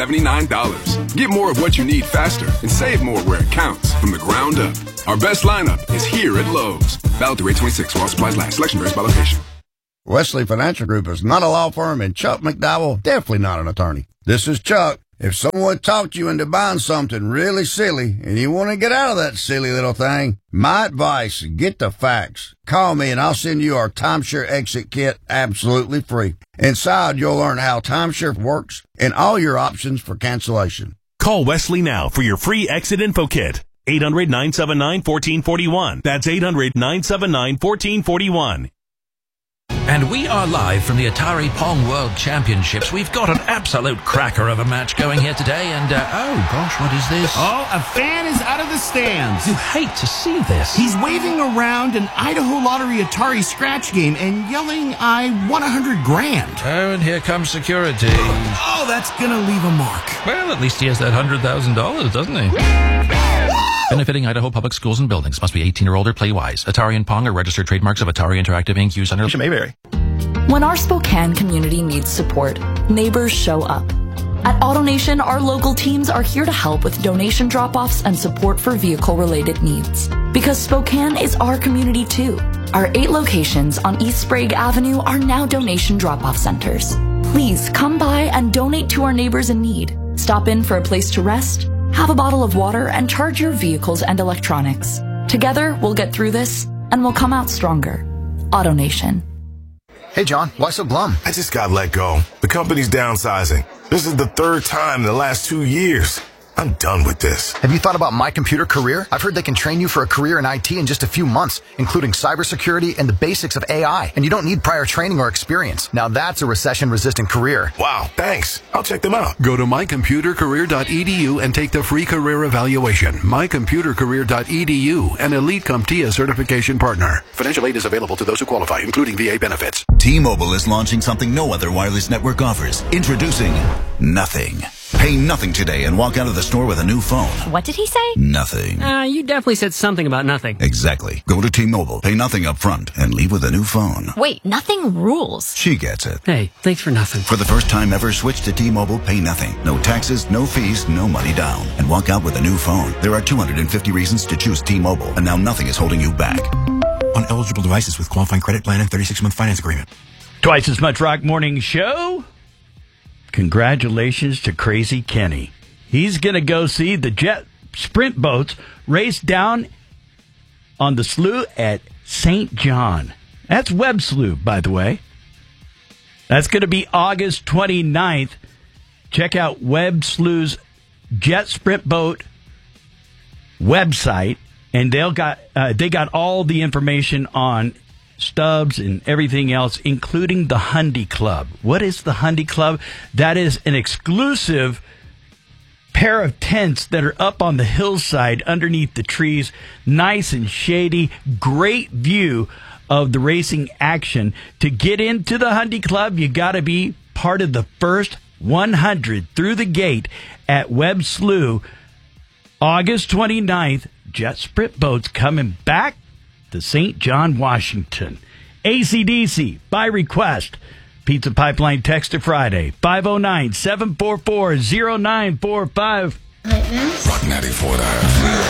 $79. Get more of what you need faster and save more where it counts from the ground up. Our best lineup is here at Lowe's. Valid through 8/26 while supplies last. Selection varies by location. Wesley Financial Group is not a law firm, and Chuck McDowell definitely not an attorney. This is Chuck. If someone talked you into buying something really silly and you want to get out of that silly little thing, my advice, get the facts. Call me and I'll send you our timeshare exit kit absolutely free. Inside, you'll learn how timeshare works and all your options for cancellation. Call Wesley now for your free exit info kit. 800-979-1441. That's 800-979-1441. And we are live from the Atari Pong World Championships. We've got an absolute cracker of a match going here today, and oh gosh, what is this? Oh, a fan is out of the stands. You hate to see this. He's waving around an Idaho Lottery Atari scratch game and yelling, "I won $100,000." Oh, and here comes security. Oh, that's gonna leave a mark. Well, at least he has that $100,000, doesn't he? Benefiting Idaho Public Schools and Buildings. Must be 18 or older. Play wise. Atari and Pong are registered trademarks of Atari Interactive Inc. Use under Mayberry. When our Spokane community needs support, neighbors show up. At AutoNation, our local teams are here to help with donation drop-offs and support for vehicle-related needs. Because Spokane is our community too. Our 8 locations on East Sprague Avenue are now donation drop-off centers. Please come by and donate to our neighbors in need. Stop in for a place to rest, have a bottle of water, and charge your vehicles and electronics. Together, we'll get through this, and we'll come out stronger. AutoNation. Hey, John, why so glum? I just got let go. The company's downsizing. This is the 3rd time in the last 2 years. I'm done with this. Have you thought about My Computer Career? I've heard they can train you for a career in IT in just a few months, including cybersecurity and the basics of AI. And you don't need prior training or experience. Now that's a recession-resistant career. Wow, thanks. I'll check them out. Go to mycomputercareer.edu and take the free career evaluation. mycomputercareer.edu, an Elite CompTIA certification partner. Financial aid is available to those who qualify, including VA benefits. T-Mobile is launching something no other wireless network offers. Introducing Nothing. Pay nothing today and walk out of the store with a new phone. What did he say? Nothing. You definitely said something about nothing. Exactly. Go to T-Mobile, pay nothing up front, and leave with a new phone. Wait, nothing rules. She gets it. Hey, thanks for nothing. For the first time ever, switch to T-Mobile, pay nothing. No taxes, no fees, no money down. And walk out with a new phone. There are 250 reasons to choose T-Mobile, and now nothing is holding you back. On eligible devices with qualifying credit plan and 36-month finance agreement. Twice as much rock morning show. Congratulations to Crazy Kenny. He's going to go see the jet sprint boats race down on the slough at St. John. That's Webb Slough, by the way. That's going to be August 29th. Check out Webb Slough's jet sprint boat website, and they got all the information on stubs and everything else, including the Hundy Club. What is the Hundy Club? That is an exclusive pair of tents that are up on the hillside underneath the trees, nice and shady, great view of the racing action. To get into the Hundy Club, you got to be part of the first 100 through the gate at Webb Slough. August 29th, jet sprint boats coming back to St. John, Washington. AC/DC by request. Pizza Pipeline text to Friday, 509-744-0945. Rock 94.5.